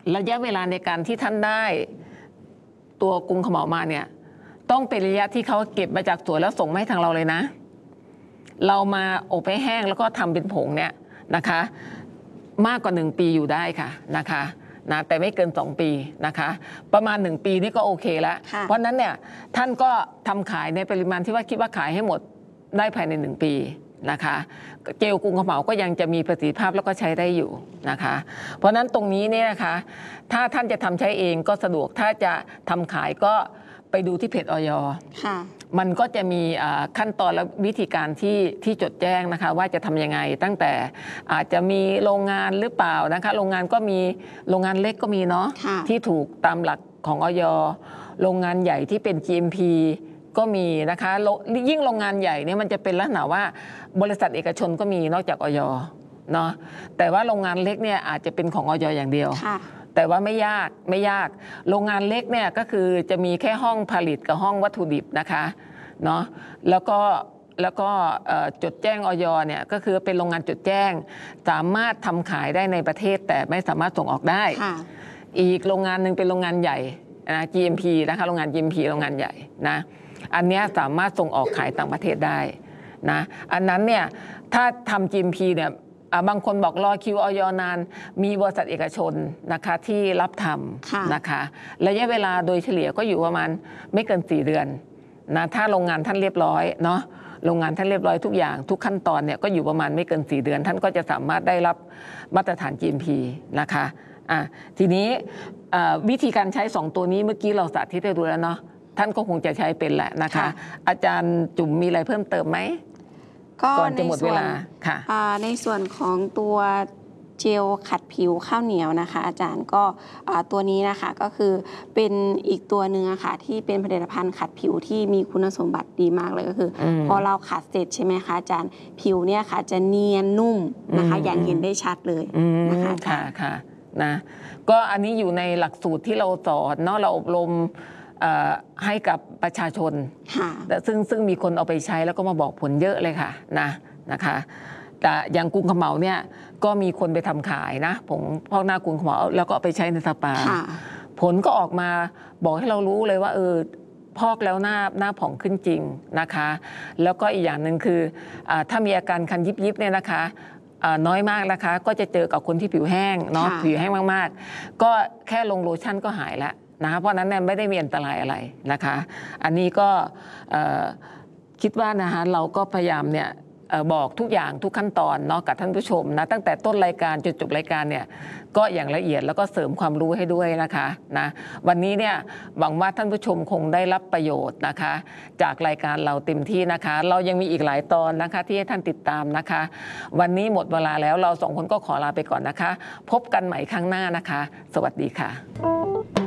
ระยะเวลาในการที่ท่านได้ตัวกุงขมเหลามาเนี่ยต้องเป็นระยะที่เขาเก็บมาจากสวนแล้วส่งมาให้ทางเราเลยนะเรามาอบให้แห้งแล้วก็ทำเป็นผงเนี่ยนะคะมากกว่า1 ปีอยู่ได้ค่ะนะคะนะแต่ไม่เกิน2 ปีนะคะประมาณ1 ปีนี่ก็โอเคแล้วเพราะนั้นเนี่ยท่านก็ทำขายในปริมาณที่ว่าคิดว่าขายให้หมดได้ภายใน1 ปีนะคะเจลกุงขมเหลาก็ยังจะมีประสิทธิภาพแล้วก็ใช้ได้อยู่นะคะเพราะนั้นตรงนี้เนี่ยนะคะถ้าท่านจะทำใช้เองก็สะดวกถ้าจะทำขายก็ไปดูที่เพจอย.มันก็จะมีขั้นตอนและวิธีการที่จดแจ้งนะคะว่าจะทำยังไงตั้งแต่อาจจะมีโรงงานหรือเปล่านะคะโรงงานก็มีโรงงานเล็กก็มีเนาะที่ถูกตามหลักของอย.โรงงานใหญ่ที่เป็น GMP ก็มีนะคะยิ่งโรงงานใหญ่เนี่ยมันจะเป็นลักษณะว่าบริษัทเอกชนก็มีนอกจากอย.เนาะแต่ว่าโรงงานเล็กเนี่ยอาจจะเป็นของอย.อย่างเดียวแต่ว่าไม่ยากโรงงานเล็กเนี่ยก็คือจะมีแค่ห้องผลิตกับห้องวัตถุดิบนะคะเนาะแล้วก็จดแจ้งอย.เนี่ยก็คือเป็นโรงงานจดแจ้งสามารถทำขายได้ในประเทศแต่ไม่สามารถส่งออกได้อีกโรงงานหนึ่งเป็นโรงงานใหญ่นะ GMP นะคะโรงงาน GMP โรงงานใหญ่นะอันนี้สามารถส่งออกขายต่างประเทศได้นะอันนั้นเนี่ยถ้าทำ GMP เนี่ยบางคนบอกรอคิวอย.นานมีบริษัทเอกชนนะคะที่รับทำนะคะระยะเวลาโดยเฉลี่ยก็อยู่ประมาณไม่เกิน4 เดือนนะถ้าโรงงานท่านเรียบร้อยเนาะโรงงานท่านเรียบร้อยทุกอย่างทุกขั้นตอนเนี่ยก็อยู่ประมาณไม่เกิน4 เดือนท่านก็จะสามารถได้รับมาตรฐาน GMP นะคะทีนี้วิธีการใช้2 ตัวนี้เมื่อกี้เราสาธิตให้ดูแล้วเนาะท่านก็คงจะใช้เป็นแหละนะคะอาจารย์จุ๋มมีอะไรเพิ่มเติมไหมก่อนจะหมดเวลาค่ะในส่วนของตัวเจลขัดผิวข้าวเหนียวนะคะอาจารย์ก็ตัวนี้นะคะก็คือเป็นอีกตัวหนึ่งค่ะที่เป็นผลิตภัณฑ์ขัดผิวที่มีคุณสมบัติดีมากเลยก็คือพอเราขัดเสร็จใช่ไหมคะอาจารย์ผิวเนี่ยค่ะจะเนียนนุ่มนะคะอย่างเห็นได้ชัดเลยนะคะค่ะนะก็อันนี้อยู่ในหลักสูตรที่เราสอนเนาะเราอบรมให้กับประชาชนซึ่งมีคนเอาไปใช้แล้วก็มาบอกผลเยอะเลยค่ะนะคะแต่อย่างกุงขมเหลาเนี่ยก็มีคนไปทำขายนะผงพอกหน้ากุงขมเหลาแล้วก็เอาไปใช้ในสปาผลก็ออกมาบอกให้เรารู้เลยว่าพอกแล้วหน้าผ่องขึ้นจริงนะคะแล้วก็อีกอย่างหนึ่งคือถ้ามีอาการคันยิบเนี่ยนะคะน้อยมากนะคะก็จะเจอกับคนที่ผิวแห้งเนาะผิวแห้งมากๆก็แค่ลงโลชั่นก็หายแล้วนะเพราะนั้นเนี่ยไม่ได้มีอันตรายอะไรนะคะอันนี้ก็คิดว่านะคะเราก็พยายามเนี่ยบอกทุกอย่างทุกขั้นตอนเนาะกับท่านผู้ชมนะตั้งแต่ต้นรายการจนจบรายการเนี่ยก็อย่างละเอียดแล้วก็เสริมความรู้ให้ด้วยนะคะนะวันนี้เนี่ยหวังว่าท่านผู้ชมคงได้รับประโยชน์นะคะจากรายการเราเต็มที่นะคะเรายังมีอีกหลายตอนนะคะที่ให้ท่านติดตามนะคะวันนี้หมดเวลาแล้วเรา2 คนก็ขอลาไปก่อนนะคะพบกันใหม่ครั้งหน้านะคะสวัสดีค่ะ